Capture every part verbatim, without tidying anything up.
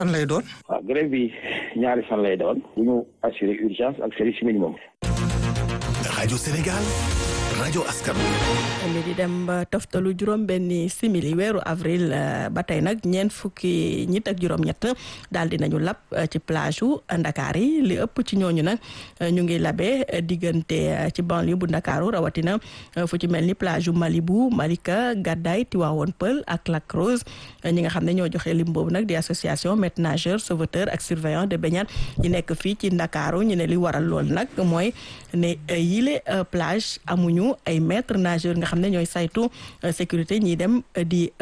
fan lay doon. waaw grève bi ñaari fan lay doon. bu ñu assurer urgence ak service minimum. rajo Sénégal rajo askan li di dem ba toftalu juróom benni simili weeru avril ba tey nag ñeent fukki ñit ak juróom-ñett daal di nañu lab ci plage u Ndakaar yi li ëpp ci ñooñu nag ñu ngi labee diggante ci banlieue bu Ndakaaru rawatina fu ci mel ni plage u Malibu Malika Gàddaay Tivaouane Peulh ak Lac Rose ñi nga xam ne ñoo joxe lim boobu nag di association maîtres nageurs sauveteurs ak surveillants de baignade yi nekk fii ci Ndakaaru ñu ne li waral lool nag mooy ne yile plage amuñu ay maîtres nageurs nga xam ne ñooy saytu sécurité ñi dem di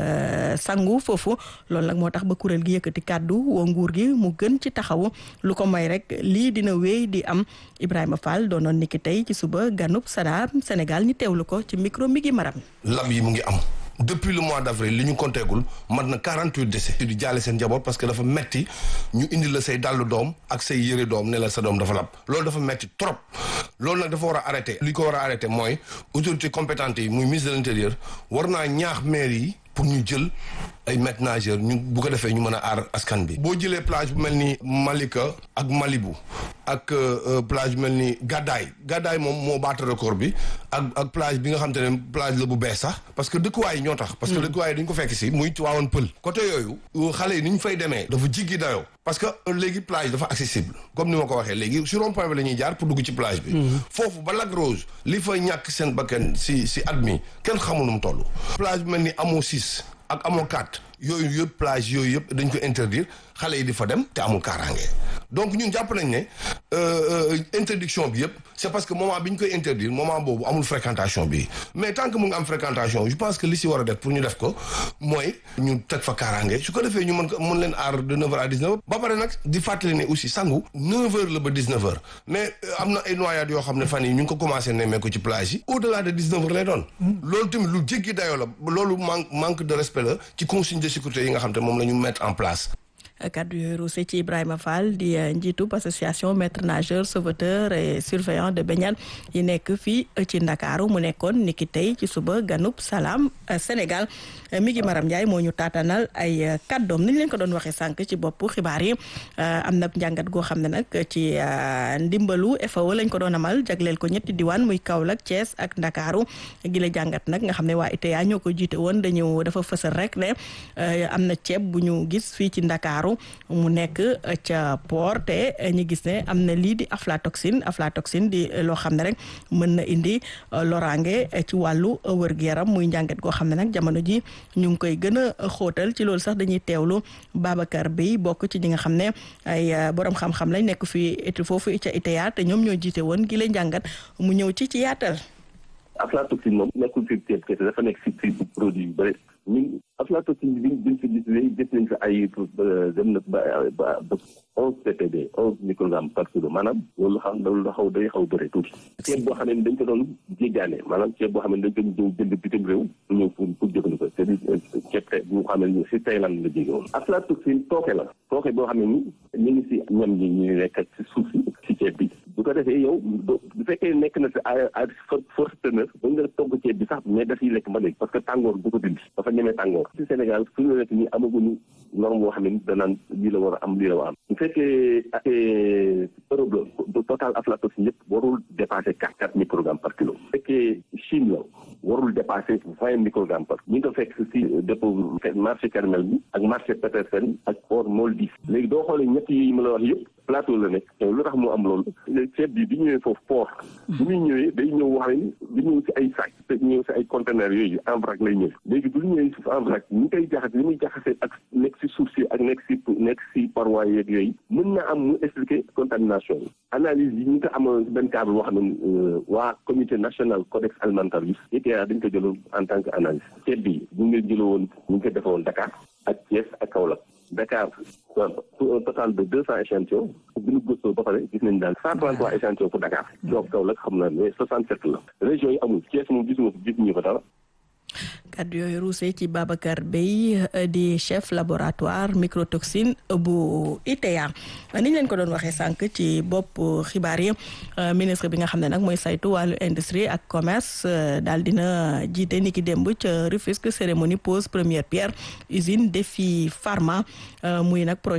sangu foofu loolu nag moo tax ba kuréel gi yëkkati kàddu woo nguur gi mu gën ci taxawu lu ko may rek lii dina wéy di am. Ibrahima Fall doonoon niki tey ci suba ganub Sadar Sénégal ñi teewlu ko ci micro mi gi maram lab yi mu ngi am depuis le mois d'avril li ñu compteegul mat na quarante-huit décès di jaale seen njaboot parce que dafa metti ñu indi la say dàllu doom ak say yëre doom ne la sa doom dafa lab loolu dafa metti trop loolu nag dafa war a arrêter li ko war a arrêter mooy autorités compétentes yi muy ministre de l'intérieur war naa ñaax maire yi pour ñu jël ay maîtres nageurs ñu bu ko defee ñu mën a aar askan bi. boo jëlee plage bu mel ni Malika ak Malibu ak plage bu mel ni Gàddaay Gàddaay moom moo baata record bi ak ak plage bi nga xam te ne plage la bu bees sax parce que dëkkuwaay yi ñoo tax. parce que dëkkuwaay yi dañu ko fekk si muy Tivaouane Peulh. côté yooyu xale yi ni ñu fay demee dafa jiggi dayoo. parce que léegi plage dafa accessible comme ni ma ko waxee léegi sur rond-point bi la ñuy jaar pour dugg ci plage bi. foofu ba Lac Rose li fa ñàkk seen bakkan si si at mi kenn xamul nu mu toll. plage bu mel ni amoo six ak amoo quatre yooyu yëpp plage yooyu yëpp dañ ko interdire xale yi di fa dem te amul kaaraange donc ñun jàpp nañ ne interdiction bi yëpp c'est parce que moment bi ñu koy interdire moment boobu amul fréquentation bi mais tant que mu ngi am fréquentation je pense que li si war a def pour ñu def ko mooy ñu teg fa kaaraange su ko defee ñu mën ko mën leen aar de neuf heures à dix-neuf heures ba pare nag di fàttali ne aussi sangu neuf heures la ba dix-neuf heures mais am na ay noyades yoo xam ne fan yi ñu ngi ko commencé nemmee ko ci plage yi au delà de dix-neuf heures lay doon loolu tamit lu jéggi dayoo la loolu manque manque de respect la ci consigne de sécurité yi nga xam te moom la ñu mettre en place. kaddu yooyu ruuse ci Ibrahima Fall di njiitu association maîtres nageurs sauveteurs et surveillants de baignade yi nekk fii ci Ndakaaru mu nekkoon niki tey ci suba ganub Salam Sénégal mi ngi Maram Ndiaye moo ñu taatanal ay kàddoom ni ñu leen ko doon waxee sànq ci bopp xibaar yi am na njàngat goo xam ne nag ci ndimbalu F A O lañ ko doon amal jagleel ko ñetti diwaan muy Kaolack Thiès ak Ndakaaru gi la jàngat nag nga xam ne waa I T A ñoo ko jiite woon dañu dafa fësal rek ne am na ceeb bu ñu gis fii ci Ndakaaru mu nekk ca port te ñu gis ne am na lii di aflatoxine aflatoxine di loo xam ne rek mën na indi loraange ci wàllu wër-gu-yaram muy njàngat goo xam ne nag jamono ji ñu ngi koy gën a xóotal ci loolu sax dañuy teewlu Babacar Bey bokk ci ñi nga xam ne ay borom xam-xam lañ nekk fii it foofu ca I T A te ñoom ñoo jiite woon gi la njàngat mu ñëw ci ci yaatal. aflatoxine moom nekkul ci ceeb kese dafa nekk ci ci produit yu bëri ñun aflatoxine bi biñ fi gis léegi gis nañ fi ay dem na ba ba onze ppb onze microgrammes par kilo maanaam loolu xam loolu xaw day xaw bëri tuuti ceeb boo xam ne dañ ko doon jéggaane maanaam ceeb boo xam ne dañ ko ñëw jënd bitim réew pour ñëw pour pour jëfandikoo c'est-à-dire ceeb te bu xam ne si Thaïlande la jóge woon aflatoxine tooke la tooke boo xam ne ni ñu ngi si ñam ñi ñu nekk si suuf si si ceeb bi bu ko defee yow bu fekkee nekk na si à force teneur ba nga togg ceeb bi sax mais daf yi lekk ba léegi parce que tàngoor bu ko dindi dafa ñemee tàngoor ci Sénégal fu ñu nekk nii amaguñu norme boo xam ne danaan lii la war a am lii la war a am bu fekkee ak Europe la total aflatoxine yëpp warul dépasser quatre quatre microgrammes par kilo bu fekkee Chine la warul dépasser vingt microgrammes par ñu ngi ko fekk si dépôt marché Kermel bi ak marché Petersen ak port Moldis léegi doo xoolee ñett yi ma la wax yëpp plateau la nekk te lu tax mu am loolu ceeb bi bi ñëwee foofu port bu muy ñëwee day ñëw wax ne di ñëw si ay sac te ñëw si ay conteneurs yooyu en vrac lay ñëw léegi bu ñëwee si en vrac ñu koy jaxase li muy jaxase ak nekk si suuf si ak nekk si nekk si parois yeeg yooyu mën na am mu expliquer contamination yi analyse yi ñu ko amoon si benn cadre boo xam ne waa comité national codex alimentarius I T A dañ ko jëloon en tant que analyse ceeb bi ñu ngi jëlo woon ñu ngi ko defoon Dakar ak Thiès ak Kaolack Dakar pour un total de deux cents échantillons bi ñu gëstoo ba pare gis nañ daal cent trente-trois échantillons pour Dakar donc Kaolack xam naa ne soixante-sept la région yi amul Thiès moom gisuma gis ñu ko dara kaddu yooyu ruusee ci Babacar Bey di chef laboratoire microtoxine bu I T A ni ñu leen ko doon waxee sànq ci bopp xibaar yi ministre bi nga xam ne nag mooy saytu wàllu industrie ak commerce daal dina jiite ni ki démb ca Rufisque cérémonie pose première pierre usine Défi Pharma muy nag